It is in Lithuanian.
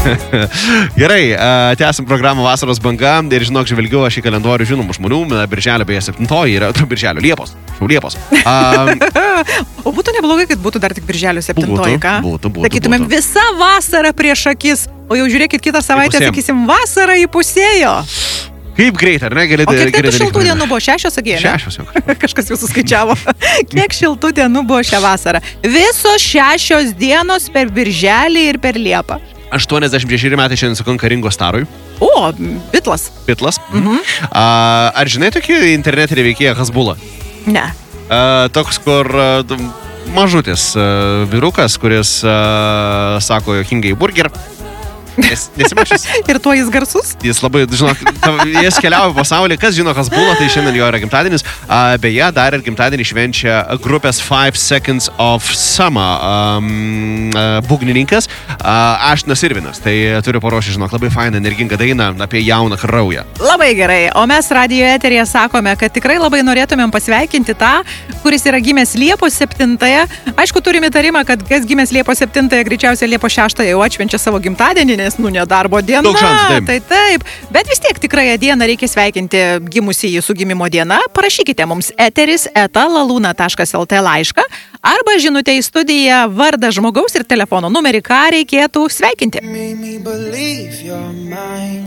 Gerai, tęsim programą Vasaros banga ir žinok, žvelgiu aš į kalendorių žinomų žmonių, birželio beje 7 yra, birželio, Liepos. O būtų neblogai, kad būtų dar tik birželio 7, ką? Būtų. Sakytumėm, visa vasara prieš akis, o jau žiūrėkit, kitą savaitę, sakysim, vasara įpusėjo. Kaip greit, ar ne? O kiek tai šiltų dienų buvo? 6, sakė, ne? 6 jau. Kažkas jau suskaičiavo. Kiek šiltų dienų buvo šią vasarą? Visos 6 dienos per birželį ir per Liepą. 86 metai šiandien sukanka Ringo Starui. O, Bitlas. Ar žinai tokį internetinį veikėją Hasbulą? Ne. Toks, kur mažutis vyrukas, kuris sako jokingai burger. Nesimačius. Ir tuo jis garsus? Jis labai, žinok, jis keliauja pasaulį, kas žino Hasbulą, tai šiandien jo yra gimtadienis. Beje, dar ir gimtadienį švenčia grupės 5 Seconds of Summer būgnininkas Ašnas Irvinas. Tai turiu paruošti, žinok, labai fainą, energingą dainą apie jauną kraują. Labai gerai. O mes radijo eteryje sakome, kad tikrai labai norėtumėm pasveikinti tą, kuris yra gimęs Liepos 7-ąją. Aišku, turime įtarimą, kad kas gimęs Liepos 7-ąją, greičiausiai Liepos 6-ąją jau atšvenčia savo gimtadienį, nes, nedarbo diena. Daug šansų, taip. Bet vis tiek tikrąją dieną reikia sveikinti gimusįjį su gimimo diena. Parašykite mums eteris@laluna.lt laišką arba žinutę į studiją vardą žmogaus ir telefono numerį, ką reikėtų sveikinti.